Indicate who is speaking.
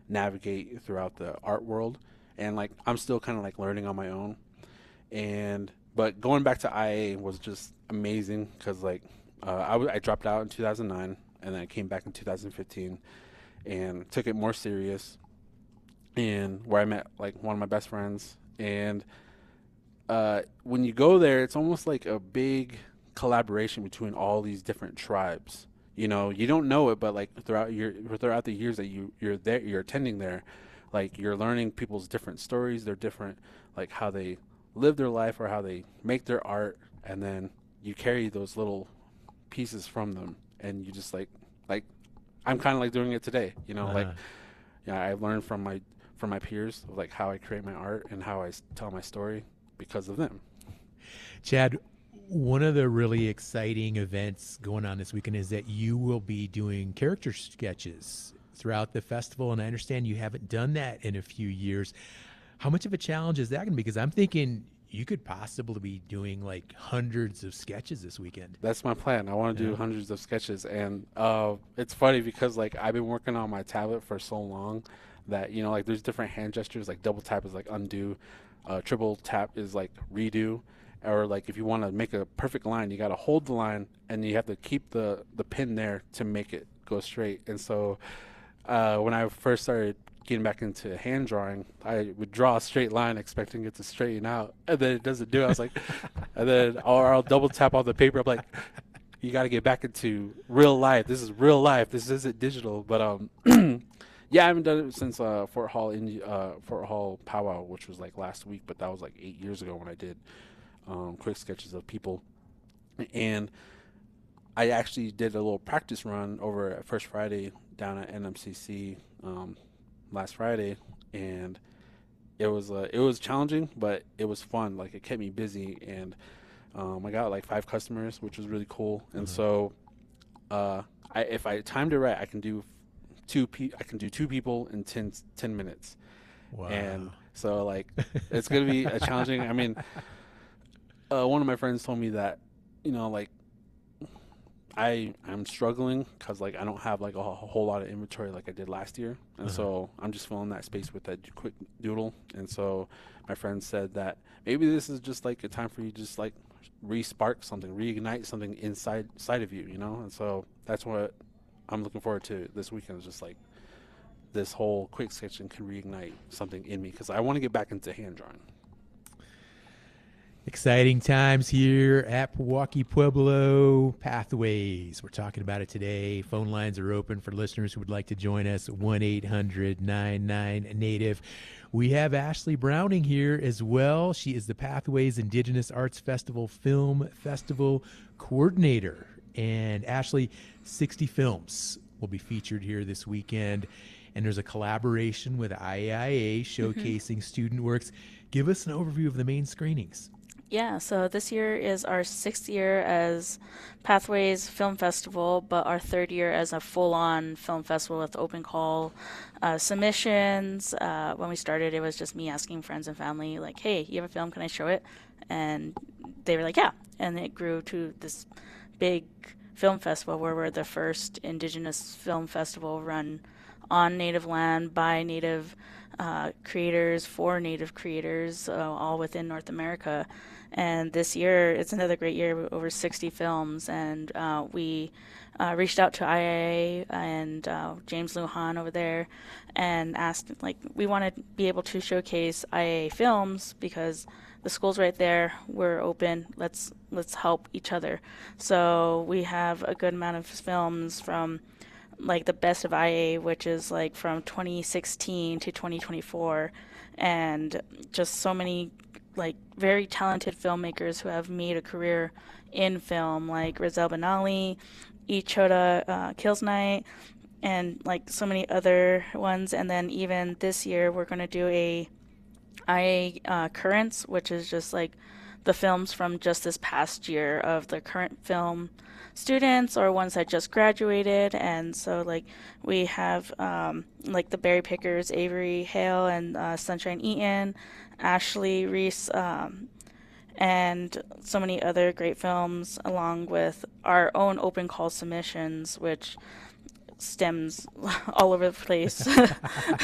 Speaker 1: navigate throughout the art world. And like I'm still kind of like learning on my own. And but going back to IA was just amazing because like I dropped out in 2009 and then I came back in 2015 and took it more serious, and where I met like one of my best friends. And when you go there, it's almost like a big collaboration between all these different tribes. You know, you don't know it, but like throughout the years that you're there, you're attending there, like you're learning people's different stories, their different like how they live their life or how they make their art, and then you carry those little pieces from them, and you just like I'm kind of like doing it today. You know, like
Speaker 2: Uh,
Speaker 1: yeah, I learned from my peers of like how I create my art and how tell my story because of them.
Speaker 2: Chad, one of the really exciting events going on this weekend is that you will be doing character sketches throughout the festival. And I understand you haven't done that in a few years. How much of a challenge is that going to be? Because I'm thinking you could possibly be doing like hundreds of sketches this weekend.
Speaker 1: That's my plan. I want to do
Speaker 2: Yeah.
Speaker 1: hundreds of sketches, and it's funny because like I've been working on my tablet for so long that you know like there's different hand gestures. Like double tap is like undo, triple tap is like redo, or like if you want to make a perfect line, you got to hold the line and you have to keep the pin there to make it go straight. And so when I first started getting back into hand drawing, I would draw a straight line expecting it to straighten out, and then it doesn't do it. I was like, and then or I'll double tap on the paper. I'm like, you got to get back into real life. This is real life. This isn't digital. But yeah, I haven't done it since Fort Hall powwow, which was like last week. But that was like 8 years ago when I did quick sketches of people, and I actually did a little practice run over at First Friday down at NMCC last Friday, and it was challenging, but it was fun. Like it kept me busy, and I got like 5 customers, which was really cool. And
Speaker 2: Uh-huh.
Speaker 1: so if I timed it right, I can do 2 people in 10 minutes, and
Speaker 2: Wow.
Speaker 1: so like it's gonna be a challenging. I mean, one of my friends told me that you know like I'm struggling because like I don't have like a whole lot of inventory like I did last year, and
Speaker 2: Uh-huh.
Speaker 1: so I'm just filling that space with that quick doodle. And so my friend said that maybe this is just like a time for you to just like re-spark something, reignite something inside of you, you know. And so that's what I'm looking forward to this weekend. Is just like this whole quick sketching can reignite something in me because I want to get back into hand drawing.
Speaker 2: Exciting times here at Pewaukee Pueblo Pathways. We're talking about it today. Phone lines are open for listeners who would like to join us. 1-800-99 Native. We have Ashley Browning here as well. She is the Pathways Indigenous Arts Festival Film Festival Coordinator. And Ashley, 60 films will be featured here this weekend. And there's a collaboration with IAIA
Speaker 3: Hmm.
Speaker 2: showcasing student works. Give us an overview of the main screenings.
Speaker 3: Yeah, so this year is our sixth year as Pathways Film Festival, but our third year as a full-on film festival with open call submissions. When we started, it was just me asking friends and family, like, "Hey, you have a film? Can I show it?" And they were like, "Yeah." And it grew to this big film festival where we're the first Indigenous film festival run on Native land by Native creators for Native creators, all within North America. And this year, it's another great year, over 60 films. And we reached out to IIA and James Lujan over there and asked, like, we want to be able to showcase IIA films because the school's right there. We're open. Let's help each other. So we have a good amount of films from like the best of IA, which is like from 2016 to 2024, and just so many like very talented filmmakers who have made a career in film, like Rizal Benali, Ichoda Kills Night, and like so many other ones. And then even this year, we're going to do a IA Currents, which is just like the films from just this past year of the current film students or ones that just graduated. And so like we have like the berry pickers, Avery Hale and Sunshine Eaton, Ashley Reese, and so many other great films, along with our own open call submissions, which stems all over the place.